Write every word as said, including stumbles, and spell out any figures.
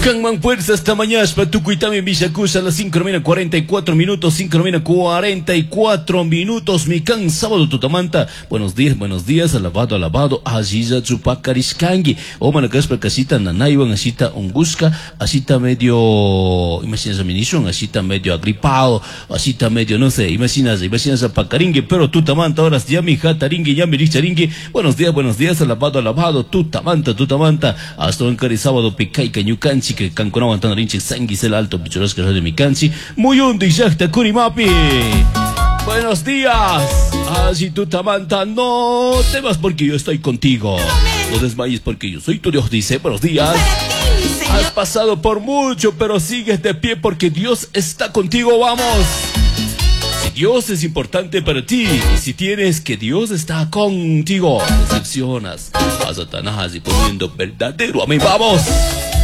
Hangman Fuerza esta mañana, Patucuitami, Villacusa, a las cinco de la mañana, cuarenta y cuatro minutos, cinco de la mañana, cuarenta y cuatro minutos, mi can, sábado, Tutamanta. Buenos días, buenos días, alabado, alabado, Aziza, Chupacariskangi, o Manacaspa, Casita, Nanaiwan, Asita, Unguska, Asita medio, imaginas a ministro, Asita medio agripado, Asita medio, no sé, imaginas, imaginas a Pacaringue, pero Tutamanta, ahora ya mi jataringue, ya mi richaringue. Buenos días, buenos días, alabado, alabado, Tutamanta, Tutamanta, hasta un cari sábado, Picay, Cañucanchi, que Cancona, Guantana, Rinche, Sanguis, el Alto, Pichorosca, de mi canchi, muy hundo y yacta, Curimapi. Buenos días, así Tutamanta, no temas porque yo estoy contigo, no desmayes porque yo soy tu Dios, dice, buenos días. Has pasado por mucho, pero sigues de pie porque Dios está contigo, vamos. Si Dios es importante para ti, y si tienes que Dios está contigo, decepcionas a Satanás y poniendo verdadero amén, vamos.